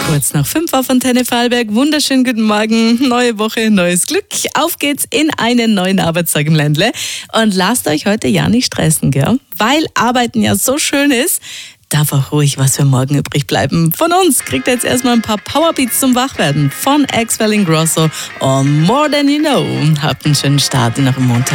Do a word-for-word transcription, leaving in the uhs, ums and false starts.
Kurz nach fünf auf Antenne Vorarlberg. Wunderschönen guten Morgen. Neue Woche, neues Glück. Auf geht's in einen neuen Arbeitstag im Ländle. Und lasst euch heute ja nicht stressen, gell? Weil Arbeiten ja so schön ist, darf auch ruhig was für morgen übrig bleiben. Von uns kriegt ihr jetzt erstmal ein paar Powerbeats zum Wachwerden von Axwell Ingrosso und More Than You Know. Habt einen schönen Start in eurem Montag.